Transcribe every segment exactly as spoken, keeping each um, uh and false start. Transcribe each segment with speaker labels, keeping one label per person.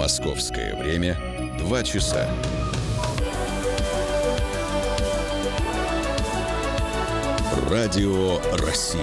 Speaker 1: Московское время два часа. Радио России.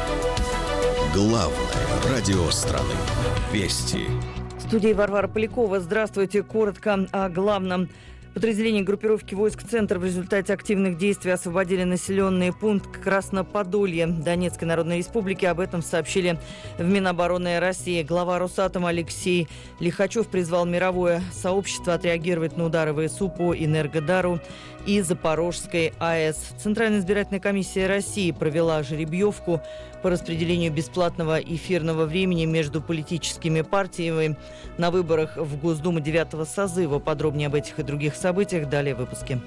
Speaker 1: Главное радио страны. Вести.
Speaker 2: В студии Варвара Полякова. Здравствуйте. Коротко о главном. Подразделения группировки войск «Центр» в результате активных действий освободили населенный пункт Красноподолье Донецкой Народной Республики. Об этом сообщили в Минобороны России. Глава Росатома Алексей Лихачев призвал мировое сообщество отреагировать на удары ВСУ по Энергодару и Запорожской АЭС. Центральная избирательная комиссия России провела жеребьевку по распределению бесплатного эфирного времени между политическими партиями на выборах в Госдуму девятого созыва. Подробнее об этих и других событиях далее в выпуске.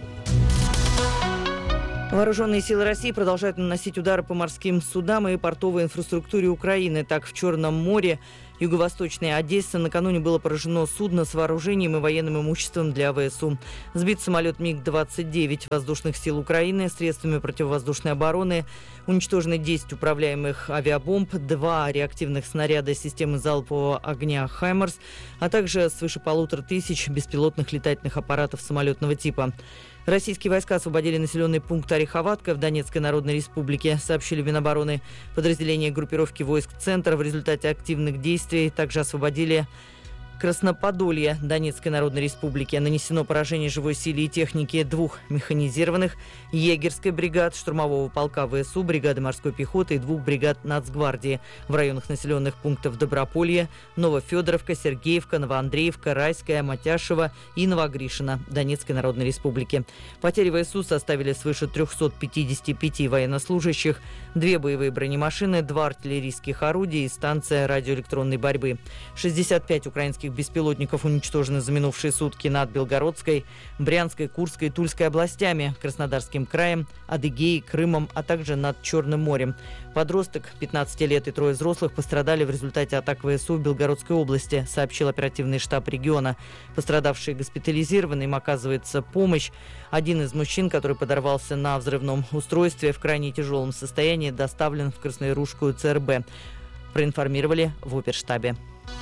Speaker 2: Вооруженные силы России продолжают наносить удары по морским судам и портовой инфраструктуре Украины. Так, в Черном море, юго-восточной Одессе, накануне было поражено судно с вооружением и военным имуществом для ВСУ. Сбит самолет МиГ двадцать девять воздушных сил Украины средствами противовоздушной обороны. Уничтожены десять управляемых авиабомб, два реактивных снаряда системы залпового огня «Хаймарс», а также свыше полутора тысяч беспилотных летательных аппаратов самолетного типа. Российские войска освободили населенный пункт Ореховатка в Донецкой Народной Республике, сообщили в Минобороны. Подразделения группировки войск «Центр» в результате активных действий также освободили Красноподолье Донецкой Народной Республики. Нанесено поражение живой силе и технике двух механизированных егерской бригад, штурмового полка ВСУ, бригады морской пехоты и двух бригад Нацгвардии в районах населенных пунктов Доброполье, Новофедоровка, Сергеевка, Новоандреевка, Райская, Матяшево и Новогришино Донецкой Народной Республики. Потери ВСУ составили свыше триста пятьдесят пять военнослужащих, две боевые бронемашины, два артиллерийских орудия и станция радиоэлектронной борьбы. шестьдесят пять украинских беспилотников уничтожены за минувшие сутки над Белгородской, Брянской, Курской и Тульской областями, Краснодарским краем, Адыгеей, Крымом, а также над Черным морем. Подросток пятнадцати лет и трое взрослых пострадали в результате атак ВСУ в Белгородской области, сообщил оперативный штаб региона. Пострадавшие госпитализированы, им оказывается помощь. Один из мужчин, который подорвался на взрывном устройстве, в крайне тяжелом состоянии доставлен в Красноярушскую ЦРБ, проинформировали в оперштабе.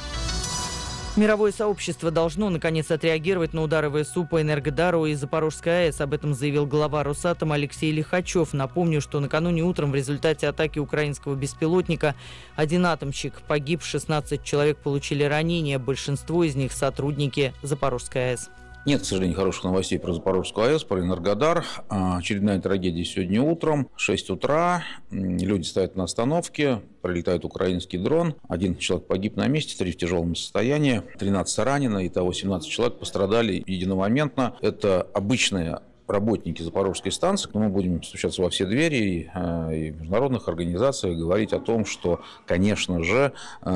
Speaker 2: Мировое сообщество должно, наконец, отреагировать на удары ВСУ по Энергодару и Запорожской АЭС. Об этом заявил глава Росатома Алексей Лихачев. Напомню, что накануне утром в результате атаки украинского беспилотника один атомщик погиб, шестнадцать человек получили ранения. Большинство из них сотрудники Запорожской АЭС.
Speaker 3: Нет, к сожалению, хороших новостей про Запорожскую АЭС, про Энергодар. Очередная трагедия сегодня утром. шесть утра. Люди стоят на остановке. Прилетает украинский дрон. Один человек погиб на месте, три в тяжелом состоянии. тринадцать ранено. Итого семнадцать человек пострадали единомоментно. Это обычная работники Запорожской станции, но мы будем стучаться во все двери и в международных организациях говорить о том, что, конечно же,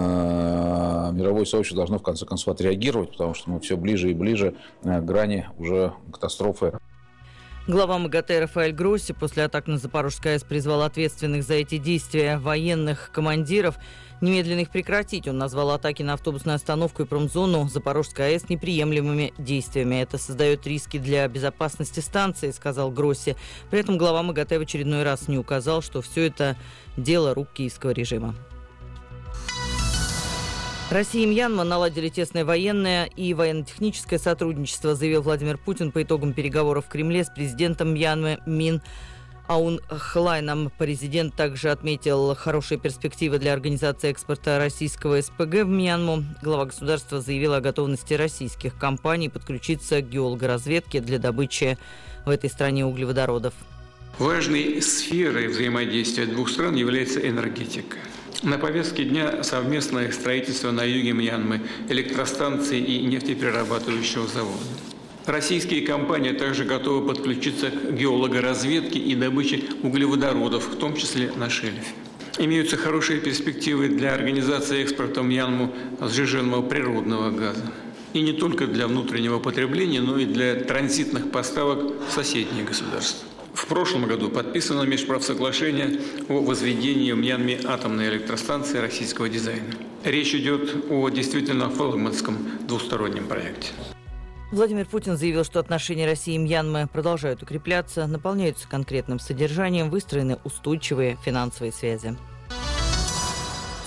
Speaker 3: мировое сообщество должно в конце концов отреагировать, потому что мы все ближе и ближе к грани уже катастрофы.
Speaker 2: Глава МАГАТЭ Рафаэль Гросси после атак на Запорожскую АЭС призвал ответственных за эти действия военных командиров немедленно их прекратить. Он назвал атаки на автобусную остановку и промзону Запорожской АЭС неприемлемыми действиями. Это создает риски для безопасности станции, сказал Гросси. При этом глава МАГАТЭ в очередной раз не указал, что все это дело рук киевского режима. Россия и Мьянма наладили тесное военное и военно-техническое сотрудничество, заявил Владимир Путин по итогам переговоров в Кремле с президентом Мьянмы Мин Аун Хлайном. Президент также отметил хорошие перспективы для организации экспорта российского СПГ в Мьянму. Глава государства заявила о готовности российских компаний подключиться к геологоразведке для добычи в этой стране углеводородов.
Speaker 4: Важной сферой взаимодействия двух стран является энергетика. На повестке дня совместное строительство на юге Мьянмы электростанции и нефтеперерабатывающего завода. Российские компании также готовы подключиться к геологоразведке и добыче углеводородов, в том числе на шельфе. Имеются хорошие перспективы для организации экспорта в Мьянму сжиженного природного газа. И не только для внутреннего потребления, но и для транзитных поставок в соседние государства. В прошлом году подписано межправсоглашение о возведении в Мьянме атомной электростанции российского дизайна. Речь идет о действительно флагманском двустороннем проекте.
Speaker 2: Владимир Путин заявил, что отношения России и Мьянмы продолжают укрепляться, наполняются конкретным содержанием, выстроены устойчивые финансовые связи.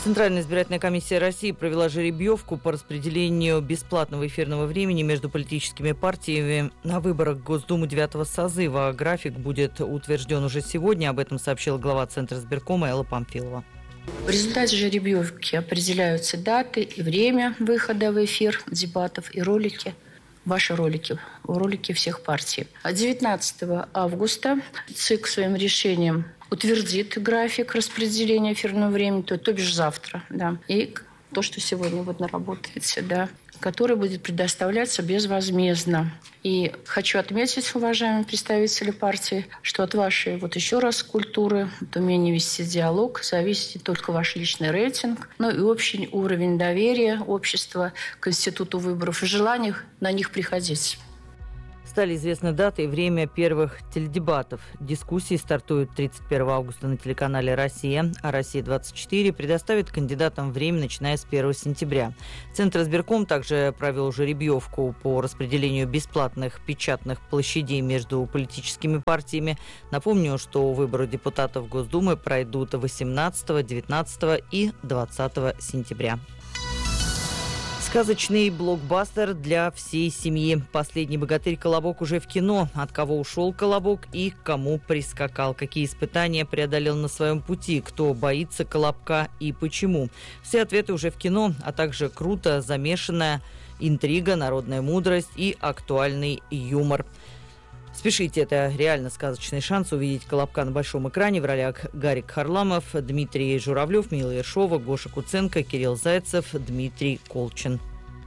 Speaker 2: Центральная избирательная комиссия России провела жеребьевку по распределению бесплатного эфирного времени между политическими партиями на выборах в Госдуму девятого созыва. График будет утвержден уже сегодня. Об этом сообщила глава Центра избиркома Элла Памфилова.
Speaker 5: В результате жеребьевки определяются даты и время выхода в эфир дебатов и ролики. Ваши ролики, ролики всех партий. девятнадцатого августа ЦИК своим решением утвердит график распределения эфирного времени, то, то бишь завтра, да, и то, что сегодня вот наработаете, да, который будет предоставляться безвозмездно. И хочу отметить, уважаемые представители партии, что от вашей, вот еще раз, культуры, от умения вести диалог зависит не только ваш личный рейтинг, но и общий уровень доверия общества к институту выборов и желание на них приходить.
Speaker 2: Стали известны даты и время первых теледебатов. Дискуссии стартуют тридцать первого августа на телеканале «Россия», а «Россия-двадцать четыре» предоставит кандидатам время, начиная с первого сентября. Центр избирком также провел жеребьевку по распределению бесплатных печатных площадей между политическими партиями. Напомню, что выборы депутатов Госдумы пройдут восемнадцатого, девятнадцатого и двадцатого сентября. Сказочный блокбастер для всей семьи. «Последний богатырь» «Колобок» уже в кино. От кого ушел Колобок и к кому прискакал? Какие испытания преодолел на своем пути? Кто боится Колобка и почему? Все ответы уже в кино, а также круто замешанная интрига, народная мудрость и актуальный юмор. Спешите, это реально сказочный шанс увидеть Колобка на большом экране в ролях Гарик Харламов, Дмитрий Журавлев, Мила Ершова, Гоша Куценко, Кирилл Зайцев, Дмитрий Колчин.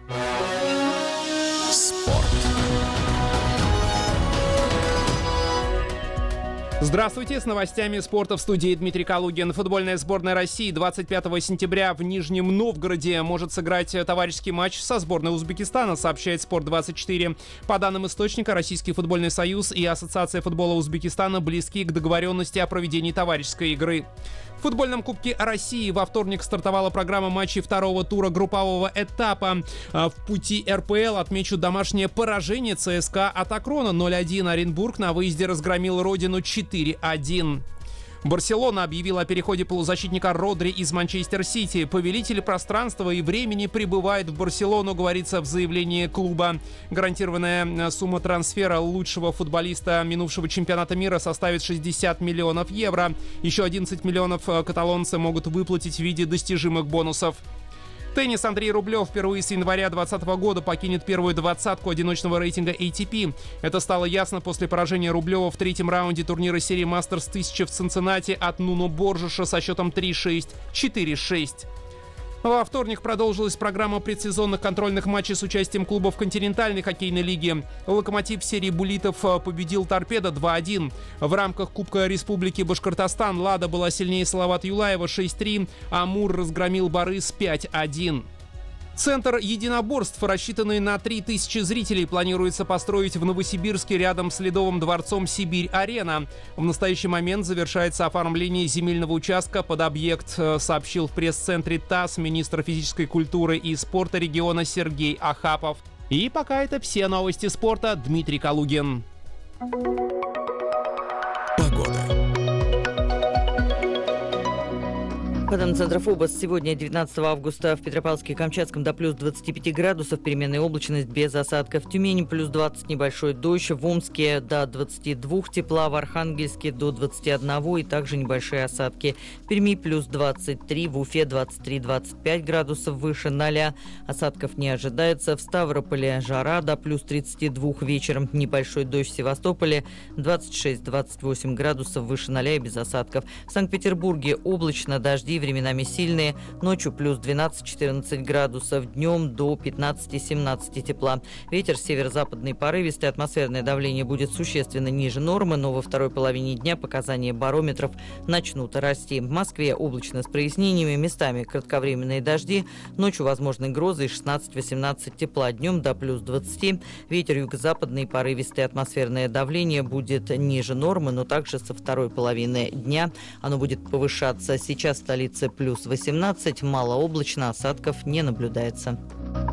Speaker 1: Спорт.
Speaker 6: Здравствуйте, с новостями спорта в студии Дмитрий Калугин. Футбольная сборная России двадцать пятого сентября в Нижнем Новгороде может сыграть товарищеский матч со сборной Узбекистана, сообщает Спорт двадцать четыре. По данным источника, Российский футбольный союз и Ассоциация футбола Узбекистана близки к договоренности о проведении товарищеской игры. В футбольном Кубке России во вторник стартовала программа матчей второго тура группового этапа. В пути эр пэ эл отмечу домашнее поражение ЦСКА от Акрона ноль один. Оренбург на выезде разгромил родину четыре один. Барселона объявила о переходе полузащитника Родри из Манчестер Сити. Повелитель пространства и времени прибывает в Барселону, говорится в заявлении клуба. Гарантированная сумма трансфера лучшего футболиста минувшего чемпионата мира составит шестьдесят миллионов евро. Еще одиннадцать миллионов каталонцы могут выплатить в виде достижимых бонусов. Теннис. Андрей Рублев впервые с января двадцатого года покинет первую двадцатку одиночного рейтинга эй ти пи. Это стало ясно после поражения Рублева в третьем раунде турнира серии Мастерс тысяча в Цинциннати от Нуно Боржеша со счетом три шесть, четыре шесть. Во вторник продолжилась программа предсезонных контрольных матчей с участием клубов континентальной хоккейной лиги. «Локомотив» в серии буллитов победил «Торпедо» два один. В рамках Кубка Республики Башкортостан «Лада» была сильнее Салават Юлаева шесть три, а «Амур» разгромил «Борис» пять один. Центр единоборств, рассчитанный на три тысячи зрителей, планируется построить в Новосибирске рядом с Ледовым дворцом «Сибирь-Арена». В настоящий момент завершается оформление земельного участка под объект, сообщил в пресс-центре ТАСС министр физической культуры и спорта региона Сергей Ахапов. И пока это все новости спорта. Дмитрий Калугин.
Speaker 1: Погода.
Speaker 2: По данным Центра ФОБОС, сегодня, девятнадцатого августа, в Петропавловске и Камчатском до плюс двадцати пяти градусов, переменная облачность без осадков. В Тюмени плюс двадцать, небольшой дождь. В Омске до двадцати двух тепла, в Архангельске до двадцати одного и также небольшие осадки. В Перми плюс двадцать три, в Уфе двадцать три - двадцать пять градусов выше ноля. Осадков не ожидается. В Ставрополе жара до плюс тридцати двух вечером. Небольшой дождь в Севастополе двадцать шесть - двадцать восемь градусов выше ноля и без осадков. В Санкт-Петербурге облачно, дожди временами сильные. Ночью плюс двенадцать - четырнадцать градусов. Днем до пятнадцати - семнадцати тепла. Ветер северо-западный порывистый. Атмосферное давление будет существенно ниже нормы, но во второй половине дня показания барометров начнут расти. В Москве облачно с прояснениями, местами кратковременные дожди. Ночью возможны грозы шестнадцать - восемнадцать тепла. Днем до плюс двадцати. Ветер юго-западный порывистый. Атмосферное давление будет ниже нормы, но также со второй половины дня оно будет повышаться. Сейчас в столице плюс восемнадцать, малооблачно, осадков не наблюдается.